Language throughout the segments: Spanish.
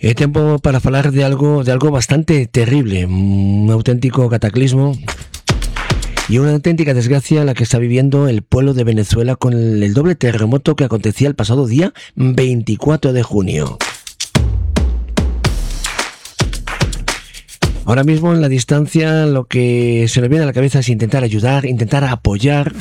É tempo para falar de algo bastante terrible, un auténtico cataclismo y una auténtica desgracia la que está viviendo el pueblo de Venezuela con el doble terremoto que acontecía el pasado día 24 de junio. Ahora mismo en la distancia lo que se nos viene a la cabeza es intentar ayudar, intentar apoyar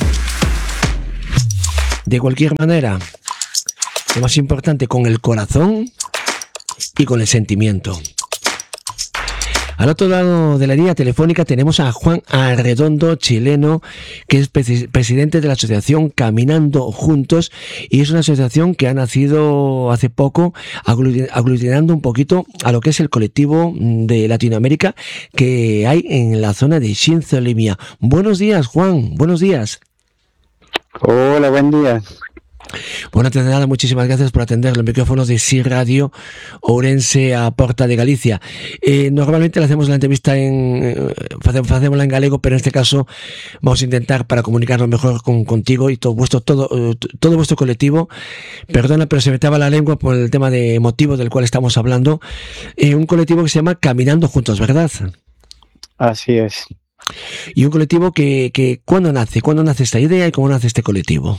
de cualquier manera. Lo más importante, con el corazón y con el sentimiento. Al otro lado de la línea telefónica tenemos a Juan Arredondo, chileno, que es presidente de la asociación Caminando Juntos, y es una asociación que ha nacido hace poco aglutinando un poquito a lo que es el colectivo de Latinoamérica que hay en la zona de Xinzolimia. Buenos días, Juan, buenos días. Hola, buen día. Bueno, antes de nada, muchísimas gracias por atender los micrófonos de SI Radio Ourense a Porta de Galicia. Normalmente le hacemos la entrevista hacémosla en galego, pero en este caso vamos a intentar para comunicarnos mejor contigo y todo vuestro colectivo. Perdona, pero se me traba la lengua por el tema de motivo del cual estamos hablando. Un colectivo que se llama Caminando Juntos, ¿verdad? Así es. Y un colectivo que ¿cuándo nace? ¿Cuándo nace esta idea y cómo nace este colectivo?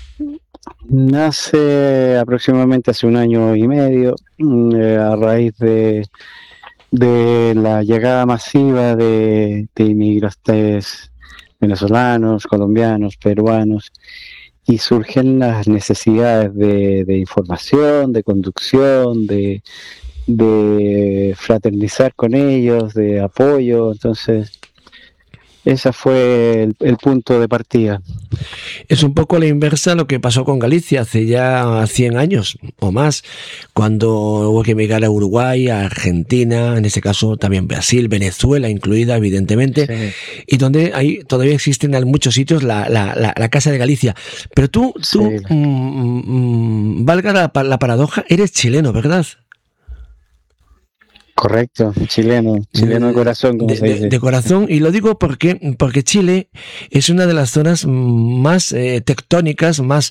Nace aproximadamente hace 1 año y medio a raíz de la llegada masiva de inmigrantes venezolanos, colombianos, peruanos, y surgen las necesidades de información, de conducción, de fraternizar con ellos, de apoyo. Entonces ese fue el punto de partida. Es un poco la inversa a lo que pasó con Galicia hace ya 100 años o más, cuando hubo que emigrar a Uruguay, a Argentina, en este caso también Brasil, Venezuela incluida, evidentemente, sí. Y donde ahí todavía existen en muchos sitios la Casa de Galicia. Pero tú sí. Valga la paradoja, eres chileno, ¿verdad? Correcto, chileno de corazón, como se dice. De corazón, y lo digo porque Chile es una de las zonas más tectónicas, más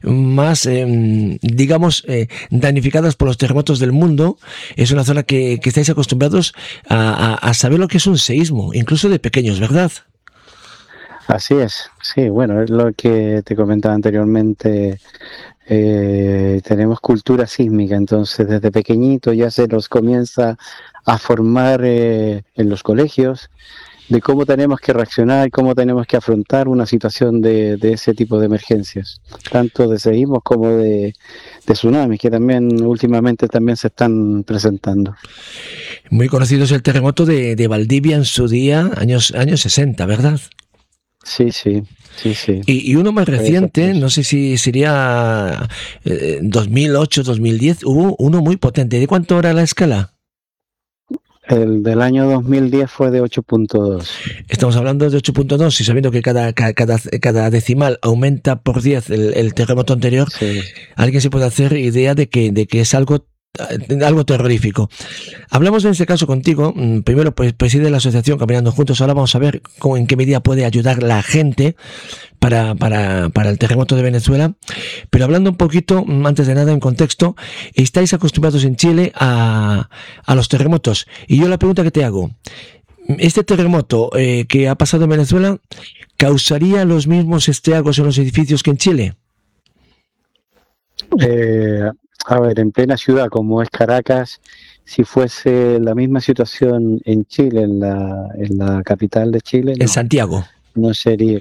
digamos, damnificadas por los terremotos del mundo. Es una zona que estáis acostumbrados a saber lo que es un seísmo, incluso de pequeños, ¿verdad? Así es, sí, bueno, es lo que te comentaba anteriormente. Tenemos cultura sísmica, entonces desde pequeñito ya se nos comienza a formar en los colegios de cómo tenemos que reaccionar, cómo tenemos que afrontar una situación de ese tipo de emergencias, tanto de seísmos como de tsunamis, que también últimamente también se están presentando. Muy conocido es el terremoto de Valdivia en su día, años 60, ¿verdad? Sí. Y uno más reciente, no sé si sería 2008, 2010, hubo uno muy potente. ¿De cuánto era la escala? El del año 2010 fue de 8.2. Estamos hablando de 8.2 y sabiendo que cada decimal aumenta por 10 el terremoto anterior, sí. Alguien se puede hacer idea de que es algo terrorífico. Hablamos en este caso contigo, primero pues preside la asociación Caminando Juntos. Ahora vamos a ver en qué medida puede ayudar la gente para el terremoto de Venezuela, pero hablando un poquito, antes de nada en contexto, estáis acostumbrados en Chile a los terremotos, y yo la pregunta que te hago: ¿este terremoto que ha pasado en Venezuela causaría los mismos estragos en los edificios que en Chile? A ver, en plena ciudad como es Caracas, si fuese la misma situación en Chile, en la capital de Chile, en Santiago, no sería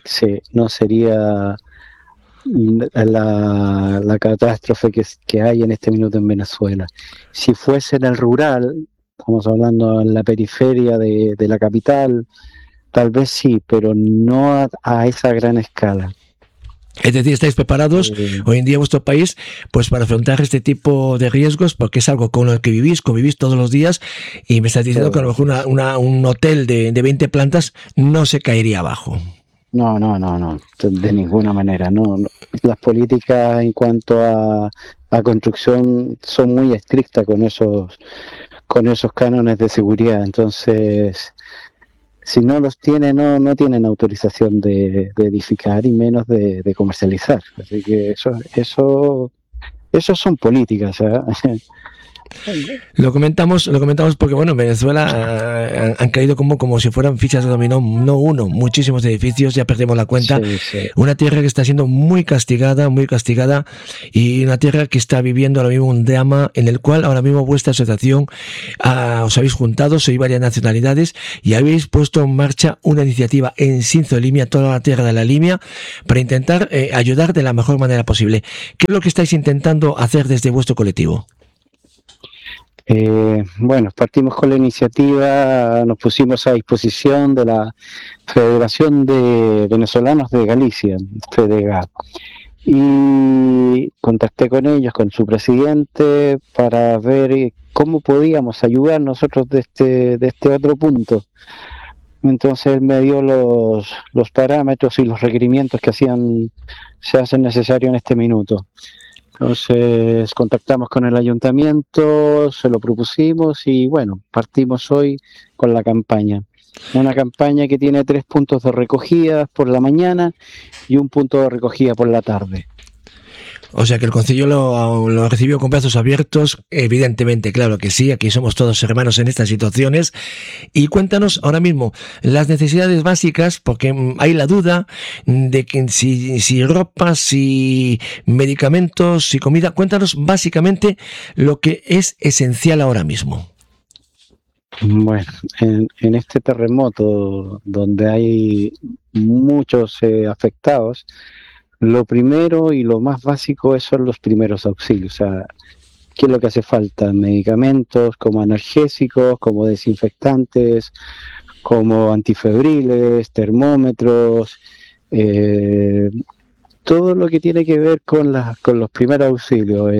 la catástrofe que hay en este minuto en Venezuela. Si fuese en el rural, estamos hablando en la periferia de la capital, tal vez sí, pero no a esa gran escala. Es decir, ¿estáis preparados hoy en día en vuestro país pues para afrontar este tipo de riesgos? Porque es algo con lo que convivís todos los días, y me estás diciendo que a lo mejor un hotel de 20 plantas no se caería abajo. No, de ninguna manera. No. Las políticas en cuanto a construcción son muy estrictas con esos cánones de seguridad, entonces si no los tiene, no tienen autorización de edificar y menos de comercializar. Así que eso Eso son políticas, ¿eh? Lo comentamos porque, bueno, en Venezuela han caído como si fueran fichas de dominó, no uno, muchísimos edificios, ya perdemos la cuenta. Sí, sí. Una tierra que está siendo muy castigada, y una tierra que está viviendo ahora mismo un drama en el cual ahora mismo vuestra asociación os habéis juntado, sois varias nacionalidades y habéis puesto en marcha una iniciativa en Cinzo de Limia, toda la tierra de la Limia, para intentar ayudar de la mejor manera posible. ¿Qué es lo que estáis intentando hacer desde vuestro colectivo? Bueno, partimos con la iniciativa, nos pusimos a disposición de la Federación de Venezolanos de Galicia, FEDEGA, y contacté con ellos, con su presidente, para ver cómo podíamos ayudar nosotros de este otro punto. Entonces él me dio los parámetros y los requerimientos que se hacen necesarios en este minuto. Entonces contactamos con el ayuntamiento, se lo propusimos y bueno, partimos hoy con la campaña. Una campaña que tiene 3 puntos de recogida por la mañana y un punto de recogida por la tarde. O sea que el Concello lo recibió con brazos abiertos, evidentemente, claro que sí, aquí somos todos hermanos en estas situaciones. Y cuéntanos ahora mismo las necesidades básicas, porque hay la duda de que si ropa, si medicamentos, si comida, cuéntanos básicamente lo que es esencial ahora mismo. Bueno, en este terremoto donde hay muchos afectados, lo primero y lo más básico son los primeros auxilios. O sea, ¿qué es lo que hace falta? Medicamentos como analgésicos, como desinfectantes, como antifebriles, termómetros, todo lo que tiene que ver con los primeros auxilios.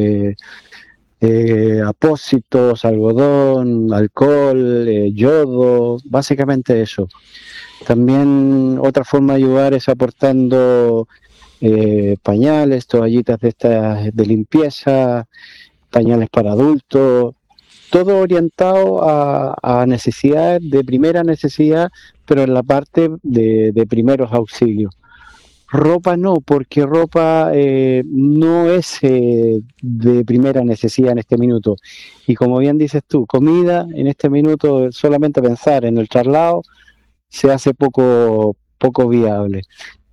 Apósitos, algodón, alcohol, yodo, básicamente eso. También otra forma de ayudar es aportando pañales, toallitas de limpieza, pañales para adultos, todo orientado a necesidades de primera necesidad, pero en la parte de primeros auxilios. Ropa no, porque ropa no es de primera necesidad en este minuto. Y como bien dices tú, comida en este minuto, solamente pensar en el traslado se hace poco viable.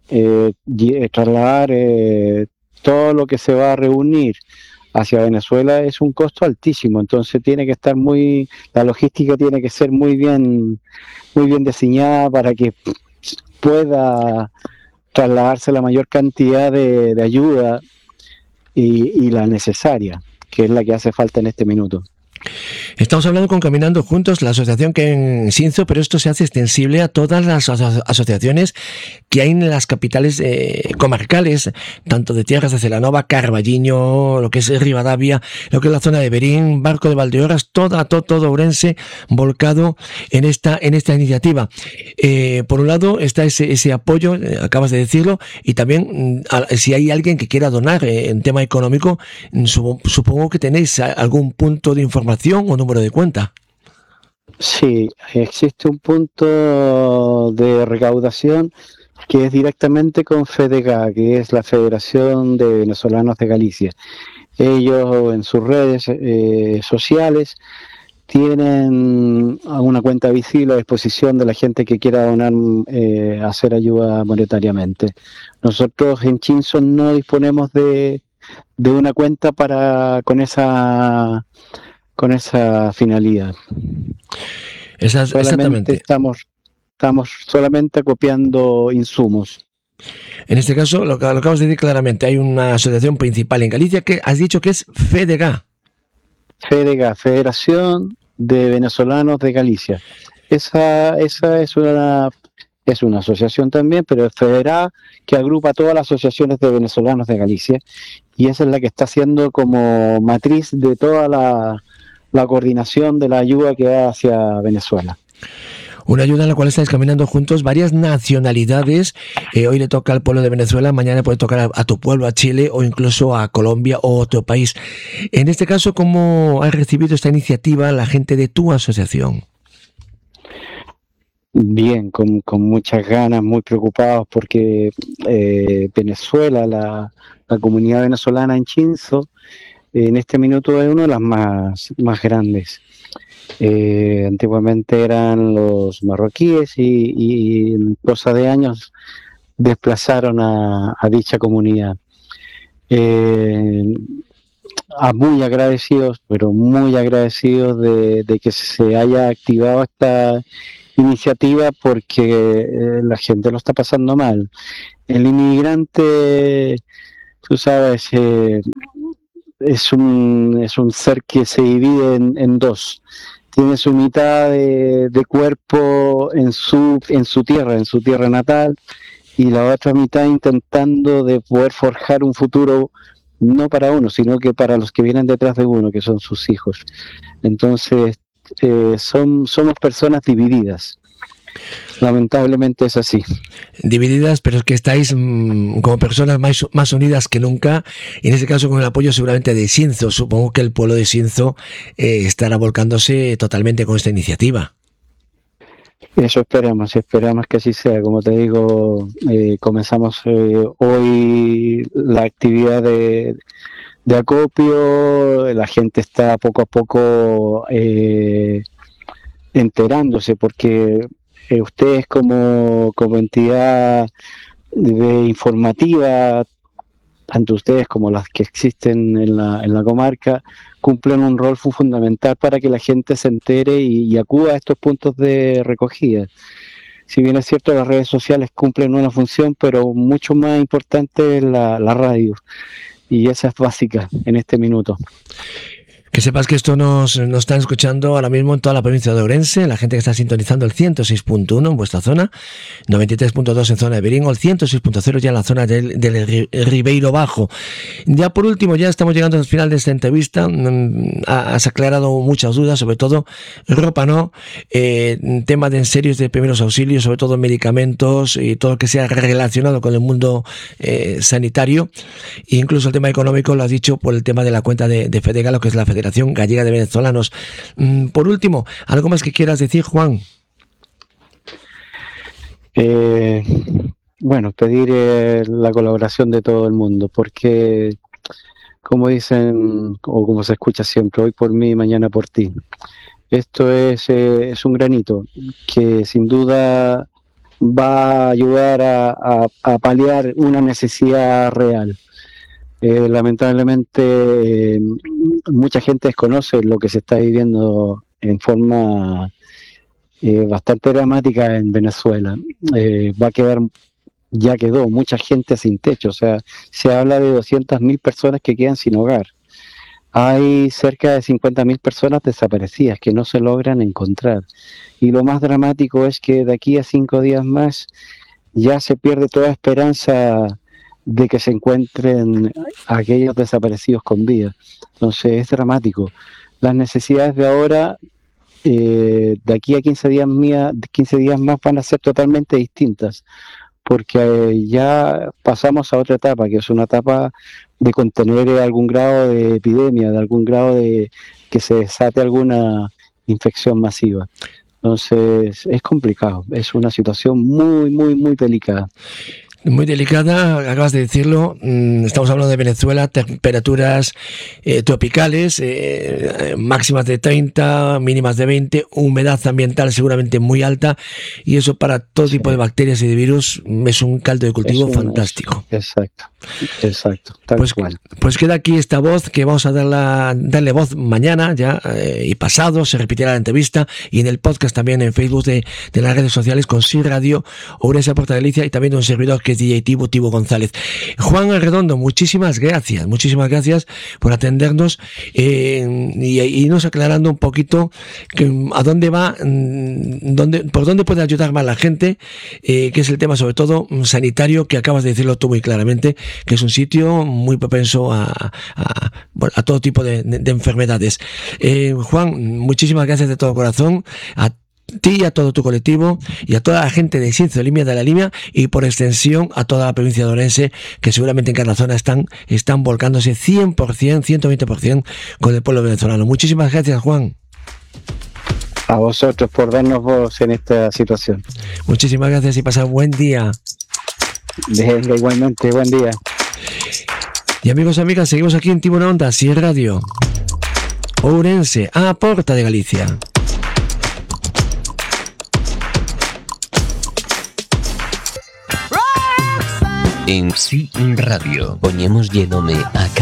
Trasladar todo lo que se va a reunir hacia Venezuela es un costo altísimo, entonces tiene que estar la logística tiene que ser muy bien diseñada para que pueda trasladarse la mayor cantidad de ayuda y la necesaria, que es la que hace falta en este minuto. Estamos hablando con Caminando Juntos, la asociación que en Cinzo, pero esto se hace extensible a todas las asociaciones que hay en las capitales comarcales, tanto de tierras de Celanova, Carballiño, lo que es Rivadavia, lo que es la zona de Berín, Barco de Valdeorras, todo Ourense volcado en esta iniciativa. Por un lado está ese apoyo, acabas de decirlo, y también si hay alguien que quiera donar en tema económico, supongo que tenéis algún punto de información o número de cuenta. Sí, existe un punto de recaudación que es directamente con FEDEGA, que es la Federación de Venezolanos de Galicia. Ellos en sus redes sociales tienen una cuenta visible a disposición de la gente que quiera donar, hacer ayuda monetariamente. Nosotros en Cinzo no disponemos de una cuenta con esa finalidad. Exactamente. Estamos solamente copiando insumos. En este caso, lo acabas de decir claramente, hay una asociación principal en Galicia que has dicho que es FEDEGA. FEDEGA, Federación de Venezolanos de Galicia. Esa es una asociación también, pero es FEDERA, que agrupa todas las asociaciones de venezolanos de Galicia, y esa es la que está haciendo como matriz de toda la coordinación de la ayuda que va hacia Venezuela. Una ayuda en la cual estáis caminando juntos varias nacionalidades. Hoy le toca al pueblo de Venezuela, mañana puede tocar a tu pueblo, a Chile o incluso a Colombia o otro país. En este caso, ¿cómo has recibido esta iniciativa la gente de tu asociación? Bien, con muchas ganas, muy preocupados porque Venezuela, la comunidad venezolana en Cinzo, en este minuto es una de las más grandes. Antiguamente eran los marroquíes y en cosa de años desplazaron a dicha comunidad. Muy agradecidos, pero muy agradecidos de que se haya activado esta iniciativa, porque la gente lo está pasando mal. El inmigrante, tú sabes, es un ser que se divide en dos. Tiene su mitad de cuerpo en su tierra natal, y la otra mitad intentando de poder forjar un futuro no para uno, sino que para los que vienen detrás de uno, que son sus hijos. Entonces, somos personas divididas. Lamentablemente es así. Divididas, pero es que estáis como personas más unidas que nunca, y en este caso con el apoyo seguramente de Xinzo. Supongo que el pueblo de Xinzo estará volcándose totalmente con esta iniciativa. Eso esperamos que así sea. Como te digo, comenzamos hoy la actividad de acopio. La gente está poco a poco enterándose, porque ustedes como entidad informativa, tanto ustedes como las que existen en la comarca, cumplen un rol fundamental para que la gente se entere y acuda a estos puntos de recogida. Si bien es cierto, las redes sociales cumplen una función, pero mucho más importante es la radio, y esa es básica en este minuto. Que sepas que esto nos están escuchando ahora mismo en toda la provincia de Ourense, la gente que está sintonizando el 106.1 en vuestra zona, 93.2 en zona de Berín, o el 106.0 ya en la zona del Ribeiro Bajo. Ya por último, ya estamos llegando al final de esta entrevista. Has aclarado muchas dudas, sobre todo ropa, ¿no? Tema de enserios de primeros auxilios, sobre todo medicamentos y todo lo que sea relacionado con el mundo sanitario. E incluso el tema económico lo has dicho por el tema de la cuenta de Fedegalo, que es la Federación Gallega de Venezolanos. Por último, ¿algo más que quieras decir, Juan? Bueno, pedir la colaboración de todo el mundo, porque como dicen, o como se escucha siempre, hoy por mí, mañana por ti. Esto es un granito que sin duda va a ayudar a paliar una necesidad real. Lamentablemente mucha gente desconoce lo que se está viviendo en forma bastante dramática en Venezuela. Ya quedó mucha gente sin techo. O sea, se habla de 200.000 personas que quedan sin hogar. Hay cerca de 50.000 personas desaparecidas que no se logran encontrar. Y lo más dramático es que de aquí a 5 días más ya se pierde toda esperanza de que se encuentren aquellos desaparecidos con vida. Entonces es dramático. Las necesidades de ahora, de aquí a 15 días más, van a ser totalmente distintas, porque ya pasamos a otra etapa, que es una etapa de contener algún grado de epidemia, de algún grado de que se desate alguna infección masiva. Entonces es complicado, es una situación muy, muy, muy delicada. Muy delicada, acabas de decirlo. Estamos hablando de Venezuela, temperaturas tropicales, máximas de 30, mínimas de 20, humedad ambiental seguramente muy alta, y eso para todo tipo de bacterias y de virus es un caldo de cultivo fantástico. Exacto, tal cual. Pues queda aquí esta voz, que vamos a darle voz mañana ya y pasado, se repetirá la entrevista, y en el podcast también en Facebook de las redes sociales con Sí Radio, Ourense Porta Delicia, y también de un servidor que es DJ Tibo González. Juan Arredondo, muchísimas gracias por atendernos y irnos aclarando un poquito a dónde va, por dónde puede ayudar más la gente, que es el tema sobre todo sanitario, que acabas de decirlo tú muy claramente, que es un sitio muy propenso a todo tipo de enfermedades. Juan, muchísimas gracias de todo corazón a ti, a todo tu colectivo y a toda la gente de Xinzo, Limia de la Limia, y por extensión a toda la provincia de Ourense, que seguramente en cada zona están volcándose 100%, 120% con el pueblo venezolano. Muchísimas gracias, Juan. A vosotros por darnos voz en esta situación. Muchísimas gracias y pasad buen día. Igualmente, buen día. Y amigos, amigas, seguimos aquí en Timona Onda, Así es Radio. Ourense, a porta de Galicia. En Sí Radio, poñémoslle nome a